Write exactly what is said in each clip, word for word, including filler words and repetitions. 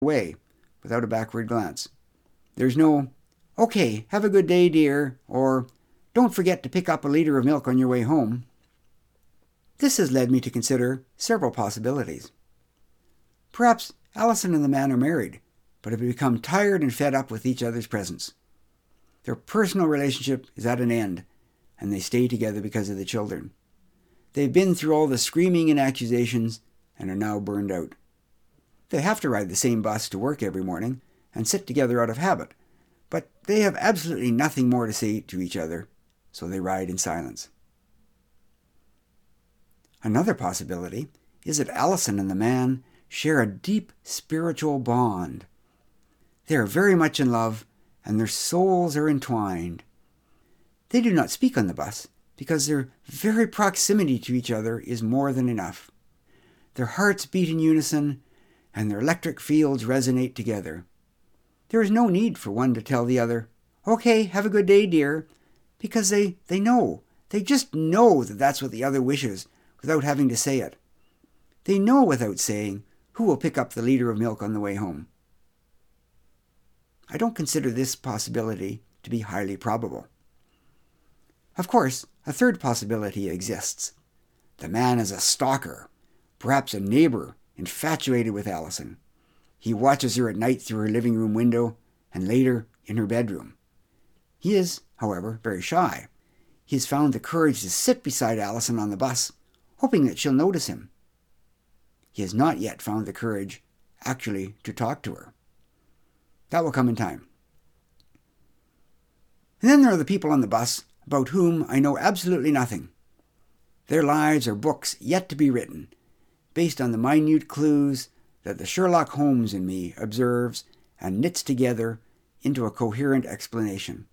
away without a backward glance. There's no, "Okay, have a good day, dear," or "Don't forget to pick up a liter of milk on your way home." This has led me to consider several possibilities. Perhaps Allison and the man are married, but have become tired and fed up with each other's presence. Their personal relationship is at an end, and they stay together because of the children. They've been through all the screaming and accusations and are now burned out. They have to ride the same bus to work every morning and sit together out of habit, but they have absolutely nothing more to say to each other, so they ride in silence. Another possibility is that Allison and the man share a deep spiritual bond. They are very much in love, and their souls are entwined. They do not speak on the bus because their very proximity to each other is more than enough. Their hearts beat in unison, and their electric fields resonate together. There is no need for one to tell the other, "Okay, have a good day, dear," because they, they know. They just know that that's what the other wishes without having to say it. They know without saying who will pick up the liter of milk on the way home. I don't consider this possibility to be highly probable. Of course, a third possibility exists. The man is a stalker, perhaps a neighbor infatuated with Allison. He watches her at night through her living room window and later in her bedroom. He is, however, very shy. He has found the courage to sit beside Allison on the bus, hoping that she'll notice him. He has not yet found the courage actually to talk to her. That will come in time. And then there are the people on the bus about whom I know absolutely nothing. Their lives are books yet to be written, based on the minute clues that the Sherlock Holmes in me observes and knits together into a coherent explanation.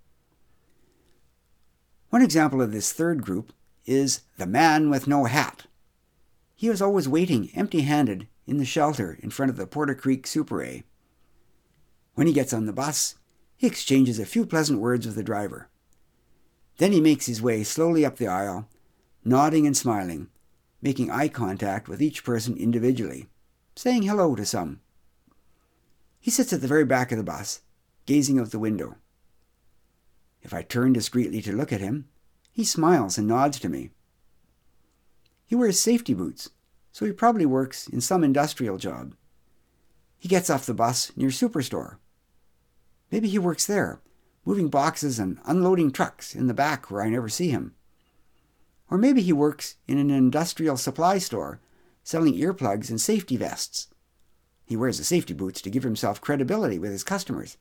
One example of this third group is the man with no hat. He is always waiting empty-handed in the shelter in front of the Porter Creek Super A. When he gets on the bus, he exchanges a few pleasant words with the driver. Then he makes his way slowly up the aisle, nodding and smiling, making eye contact with each person individually, saying hello to some. He sits at the very back of the bus, gazing out the window. If I turn discreetly to look at him, he smiles and nods to me. He wears safety boots, so he probably works in some industrial job. He gets off the bus near Superstore. Maybe he works there, moving boxes and unloading trucks in the back where I never see him. Or maybe he works in an industrial supply store, selling earplugs and safety vests. He wears the safety boots to give himself credibility with his customers.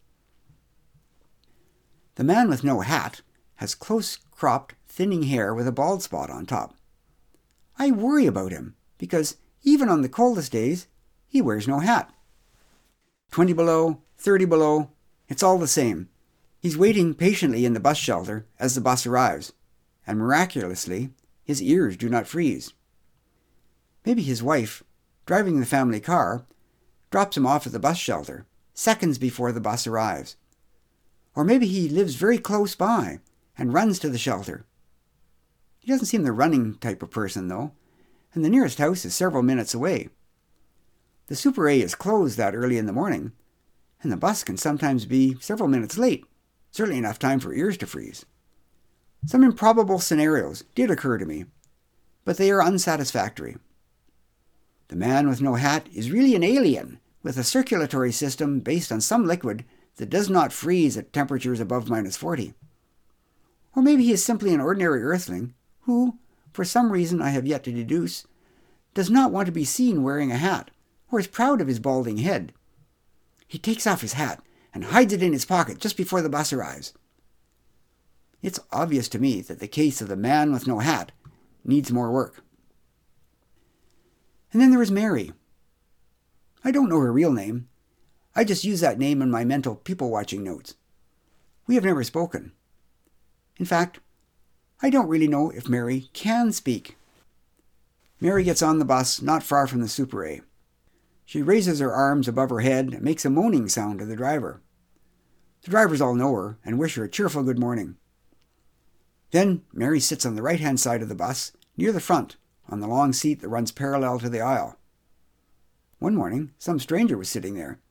The man with no hat has close-cropped, thinning hair with a bald spot on top. I worry about him because even on the coldest days, he wears no hat. twenty below, thirty below, it's all the same. He's waiting patiently in the bus shelter as the bus arrives, and miraculously, his ears do not freeze. Maybe his wife, driving the family car, drops him off at the bus shelter seconds before the bus arrives. Or maybe he lives very close by and runs to the shelter. He doesn't seem the running type of person, though, and the nearest house is several minutes away. The Super A is closed that early in the morning, and the bus can sometimes be several minutes late, certainly enough time for ears to freeze. Some improbable scenarios did occur to me, but they are unsatisfactory. The man with no hat is really an alien with a circulatory system based on some liquid that does not freeze at temperatures above minus forty. Or maybe he is simply an ordinary earthling who, for some reason I have yet to deduce, does not want to be seen wearing a hat, or is proud of his balding head. He takes off his hat and hides it in his pocket just before the bus arrives. It's obvious to me that the case of the man with no hat needs more work. And then there is Mary. I don't know her real name. I just use that name in my mental people-watching notes. We have never spoken. In fact, I don't really know if Mary can speak. Mary gets on the bus not far from the Super A. She raises her arms above her head and makes a moaning sound to the driver. The drivers all know her and wish her a cheerful good morning. Then Mary sits on the right-hand side of the bus, near the front, on the long seat that runs parallel to the aisle. One morning, some stranger was sitting there,